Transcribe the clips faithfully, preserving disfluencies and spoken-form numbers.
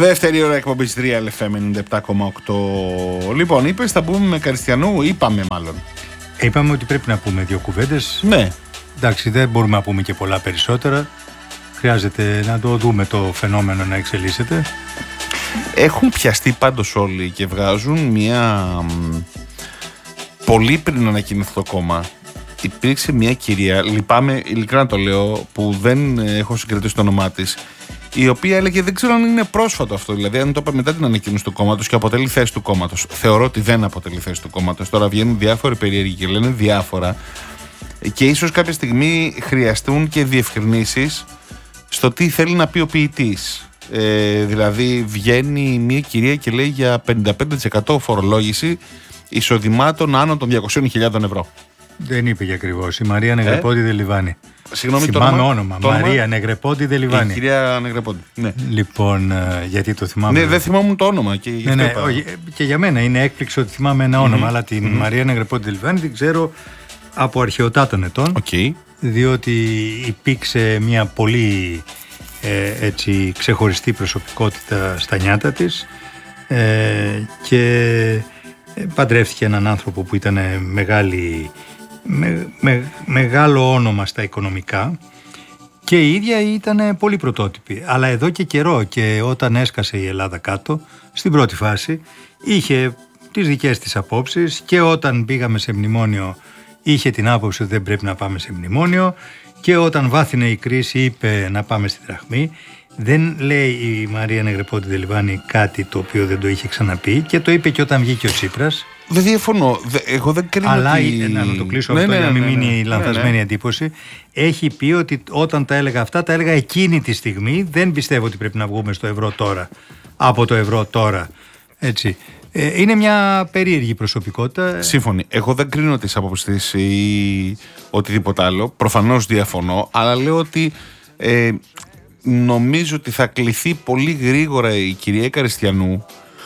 Δεύτερη ώρα εκπομπής Real εφ εμ ενενήντα επτά κόμμα οκτώ. Λοιπόν, είπες θα πούμε με Καριστιανού, είπαμε μάλλον. Είπαμε ότι πρέπει να πούμε δύο κουβέντες. Ναι. Εντάξει, δεν μπορούμε να πούμε και πολλά περισσότερα. Χρειάζεται να το δούμε το φαινόμενο να εξελίσσεται. Έχουν πιαστεί πάντως όλοι και βγάζουν μια... Πολύ πριν ανακοινωθεί το κόμμα, υπήρξε μια κυρία, λυπάμαι ειλικρινά το λέω, που δεν έχω συγκρατήσει το όνομά της, η οποία έλεγε, δεν ξέρω αν είναι πρόσφατο αυτό, δηλαδή αν το είπα μετά την ανακοίνωση του κόμματος και αποτελεί θέση του κόμματος. Θεωρώ ότι δεν αποτελεί θέση του κόμματος. Τώρα βγαίνουν διάφοροι περίεργοι και λένε διάφορα και ίσως κάποια στιγμή χρειαστούν και διευκρινήσεις στο τι θέλει να πει ο ποιητής. Ε, δηλαδή βγαίνει μια κυρία και λέει για πενήντα πέντε τοις εκατό φορολόγηση εισοδημάτων άνω των διακόσιες χιλιάδες ευρώ. Δεν είπε και ακριβώς. Η Μαρία Νεγρεπόντι ε? Δελιβάνη. Συγγνώμη, θυμάμαι το όνομα. Το Μαρία όνομα... Νεγρεπόντι Δελιβάνη. Η κυρία Νεγρεπόντι. Ναι. Λοιπόν, γιατί το θυμάμαι. Ναι, δεν θυμάμαι το όνομα. Και, ναι, ναι, όχι, και για μένα είναι έκπληξη ότι θυμάμαι ένα όνομα. Mm-hmm. Αλλά την mm-hmm. Μαρία Νεγρεπόντι Δελιβάνη την ξέρω από αρχαιοτάτων ετών. Okay. Διότι υπήρξε μια πολύ ε, έτσι, ξεχωριστή προσωπικότητα στα νιάτα της ε, και παντρεύτηκε έναν άνθρωπο που ήταν μεγάλη, με, με, μεγάλο όνομα στα οικονομικά και η ίδια ήταν πολύ πρωτότυπη. Αλλά εδώ και καιρό, και όταν έσκασε η Ελλάδα κάτω, στην πρώτη φάση είχε τις δικές της απόψεις και όταν πήγαμε σε μνημόνιο είχε την άποψη ότι δεν πρέπει να πάμε σε μνημόνιο και όταν βάθινε η κρίση είπε να πάμε στη δραχμή. Δεν λέει η Μαρία Νεγρεπόντι Δελιβάνη κάτι το οποίο δεν το είχε ξαναπεί και το είπε και όταν βγήκε ο Τσίπρας. Δεν διαφωνώ. Εγώ δεν κρίνω. Αλλά ότι... να το κλείσω ναι, αυτό ναι, για να μην ναι, μείνει ναι, η λανθασμένη ναι, ναι. εντύπωση. Έχει πει ότι όταν τα έλεγα αυτά, τα έλεγα εκείνη τη στιγμή. Δεν πιστεύω ότι πρέπει να βγούμε στο ευρώ τώρα. Από το ευρώ τώρα. Έτσι. Ε, είναι μια περίεργη προσωπικότητα. Σύμφωνοι. Εγώ δεν κρίνω τις απόψεις ή οτιδήποτε άλλο. Προφανώς διαφωνώ. Αλλά λέω ότι. Ε, νομίζω ότι θα κληθεί πολύ γρήγορα η κυρία Καριστιανού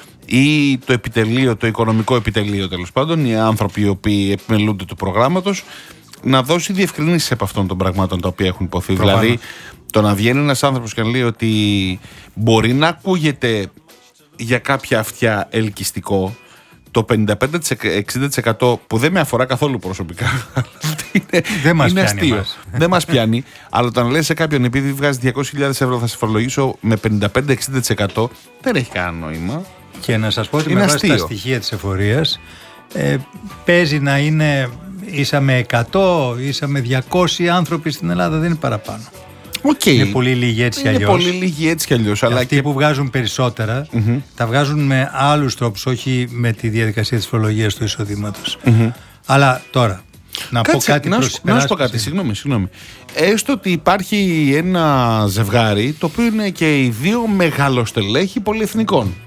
ή το επιτελείο, το οικονομικό επιτελείο τέλος πάντων, οι άνθρωποι οι οποίοι επιμελούνται του προγράμματος, να δώσει διευκρινήσεις από αυτών των πραγμάτων τα οποία έχουν υποθεί. Προφανώς. Δηλαδή, το να βγαίνει ένας άνθρωπος και να λέει ότι μπορεί να ακούγεται για κάποια αυτιά ελκυστικό, το πενήντα πέντε με εξήντα τοις εκατό που δεν με αφορά καθόλου προσωπικά είναι, δεν μας είναι πιάνει αστείο. Μας. Δεν μας πιάνει, αλλά όταν λες σε κάποιον επειδή βγάζει διακόσιες χιλιάδες ευρώ θα σε φορολογήσω με πενήντα πέντε με εξήντα τοις εκατό, δεν έχει κανένα νόημα. Και να σας πω ότι είναι με βάση αστείο. Τα στοιχεία της εφορίας ε, παίζει να είναι ίσα με εκατό, ίσα με διακόσιοι άνθρωποι στην Ελλάδα, δεν είναι παραπάνω. Okay. Είναι πολύ λίγοι έτσι κι αλλιώς. Είναι πολύ λίγοι έτσι κι αλλιώς. Αλλά αυτοί και... που βγάζουν περισσότερα mm-hmm. τα βγάζουν με άλλους τρόπους, όχι με τη διαδικασία της φορολογίας του εισοδήματος. Mm-hmm. Αλλά τώρα, να Κάτσε, πω κάτι να, προς να σου πω κάτι, συγγνώμη, συγγνώμη. Έστω ότι υπάρχει ένα ζευγάρι το οποίο είναι και οι δύο μεγαλοστελέχοι πολυεθνικών.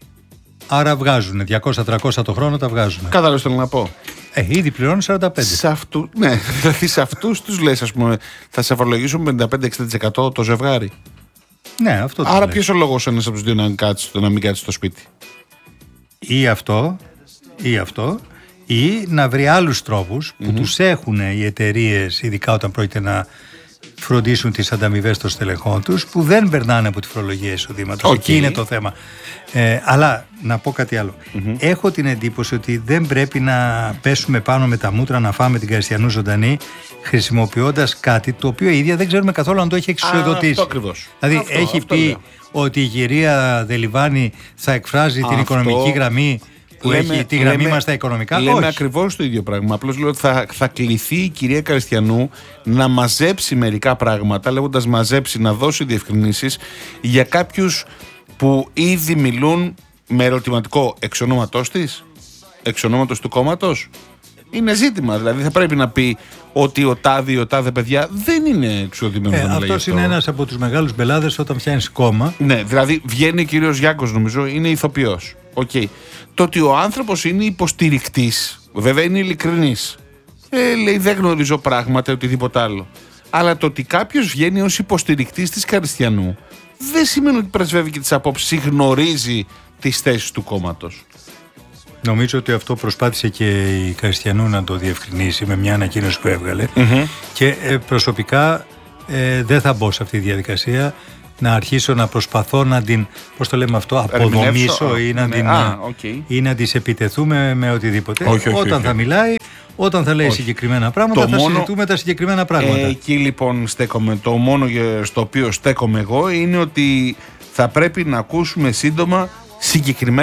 Άρα βγάζουν διακόσια με τριακόσια το χρόνο, τα βγάζουν. Κατάλαβες θέλω να πω. Ε, ήδη πληρώνουν σαράντα πέντε. Σε αυτού, ναι, δηλαδή σε αυτούς τους λες, ας πούμε, θα σε φορολογήσουν πενήντα πέντε με εξήντα τοις εκατό το ζευγάρι. Ναι, αυτό. Άρα ποιος ο λόγος ένας από τους δύο να, κάτσει, να μην κάτσει στο σπίτι. Ή αυτό, ή αυτό, ή να βρει άλλους τρόπους που mm-hmm. τους έχουν οι εταιρείες, ειδικά όταν πρόκειται να φροντίσουν τις ανταμοιβές των στελεχών τους, που δεν περνάνε από τη φορολογία εισοδήματος. Okay. Εκεί είναι το θέμα. Ε, αλλά να πω κάτι άλλο. Mm-hmm. Έχω την εντύπωση ότι δεν πρέπει να πέσουμε πάνω με τα μούτρα να φάμε την Καριστιανού ζωντανή, χρησιμοποιώντας κάτι το οποίο η ίδια δεν ξέρουμε καθόλου αν το έχει εξουσιοδοτήσει. Αυτό ακριβώς. Δηλαδή αυτό, έχει αυτό πει λέω. ότι η κυρία Δελιβάνη θα εκφράζει αυτό, την οικονομική γραμμή που λέμε, έχει τη γραμμή λέμε, μας στα οικονομικά. Λέμε όχι. ακριβώς το ίδιο πράγμα. Απλώς λέω ότι θα, θα κληθεί η κυρία Καριστιανού να μαζέψει μερικά πράγματα, λέγοντας μαζέψει, να δώσει διευκρινήσεις για κάποιους που ήδη μιλούν με ερωτηματικό εξ ονόματός της, εξ ονόματος του κόμματος. Είναι ζήτημα. Δηλαδή θα πρέπει να πει ότι ο τάδε, ο τάδε παιδιά δεν είναι εξοδημένος. Ε, αυτός είναι ένας από τους μεγάλους μπελάδες όταν φτιάχνεις κόμμα. Ναι, δηλαδή βγαίνει ο κύριος Γιάκος, νομίζω, είναι ηθοποιός. Okay. Το ότι ο άνθρωπος είναι υποστηρικτής, βέβαια είναι ειλικρινής. Ε, λέει δεν γνωρίζω πράγματα, οτιδήποτε άλλο. Αλλά το ότι κάποιος βγαίνει ως υποστηρικτής της Καριστιανού δεν σημαίνει ότι πρεσβεύει και τις απόψεις ή γνωρίζει τις θέσεις του κόμματος. Νομίζω ότι αυτό προσπάθησε και η Καριστιανού να το διευκρινίσει με μια ανακοίνωση που έβγαλε mm-hmm. και ε, προσωπικά ε, δεν θα μπω σε αυτή τη διαδικασία. να αρχίσω να προσπαθώ να την, πώς το λέμε αυτό, αποδομήσω ή να, ναι, την, α, okay. ή να της επιτεθούμε με οτιδήποτε. Όχι, όχι, όταν όχι. θα μιλάει, όταν θα λέει όχι. συγκεκριμένα πράγματα, το θα μόνο... συζητούμε τα συγκεκριμένα πράγματα. Ε, εκεί λοιπόν στέκομαι. Το μόνο στο οποίο στέκομαι εγώ είναι ότι θα πρέπει να ακούσουμε σύντομα συγκεκριμένα